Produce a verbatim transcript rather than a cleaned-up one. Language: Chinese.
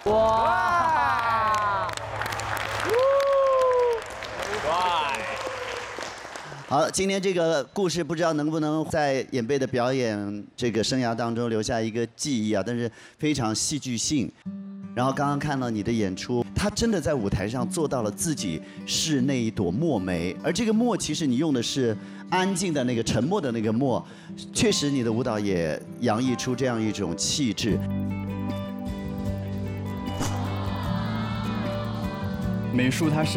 哇！ 哇！ 好，今天这个故事不知道能不能在演贝的表演这个生涯当中留下一个记忆啊，但是非常戏剧性。然后刚刚看到你的演出，他真的在舞台上做到了自己是那一朵墨梅，而这个墨其实你用的是安静的那个沉默的那个墨，确实你的舞蹈也洋溢出这样一种气质。 美术它是。